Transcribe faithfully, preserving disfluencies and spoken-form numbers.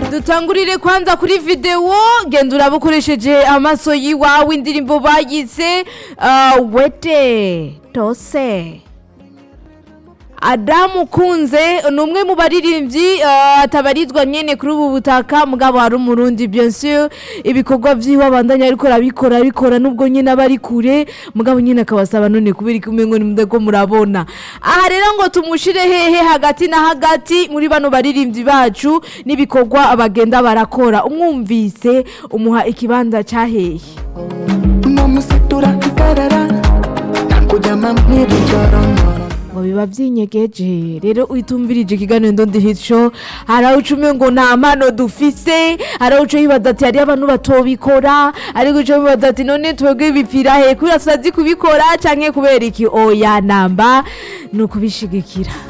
dutangurire kwanza kuri video genda urabukoresheje amaso yiwawe indirimbo bayize uh, wete tose Adamu Kunze numwe mu baririmbyi uh, atabarizwa nyene kuri ubu butaka mugabo hari umurundi bien sûr ibikorwa vyiwe abandanya ariko arabikora abikora nubwo nyene abari kure mugabo nyene akabasaba none kubiri kumengo ni mudego murabona aha rero ngo tumushire hehe hagati na hagati muri bano baririmbyi bacu nibikorwa abagenda barakora umwumvise umuha ikibanza cahehe namusitura ikarara nakujama mw'ijoro ngo biba byinyegeje rero uyitumvirije ikiganiro Ndondi Hit Show harawucume ngo nta mpano dufise harawuco yibaza ati hari abantu batobikora ariko uco yibaza ati none twebwe bipfira he kuri asazi kubikora canke kubera iki oya namba no kubishigikira